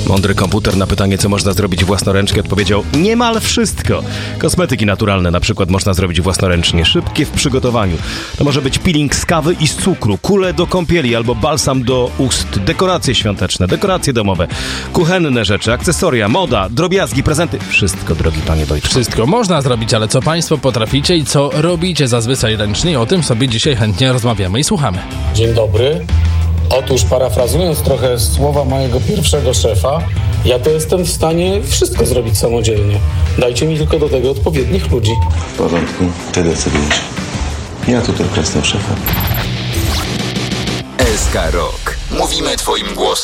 Mądry komputer na pytanie, co można zrobić własnoręcznie, odpowiedział niemal wszystko. Kosmetyki naturalne na przykład można zrobić własnoręcznie, szybkie w przygotowaniu. To może być peeling z kawy i z cukru, kule do kąpieli albo balsam do ust, dekoracje świąteczne, dekoracje domowe, kuchenne rzeczy, akcesoria, moda, drobiazgi, prezenty. Wszystko, drogi panie Wojtku. Wszystko można zrobić, ale co państwo potraficie i co robicie zazwyczaj ręcznie? O tym sobie dzisiaj chętnie rozmawiamy i słuchamy. Dzień dobry. Otóż parafrazując trochę słowa mojego pierwszego szefa, ja to jestem w stanie wszystko zrobić samodzielnie. Dajcie mi tylko do tego odpowiednich ludzi. W porządku, ty decydujesz. Ja tu tylko jestem szefem. SK Rock. Mówimy twoim głosem.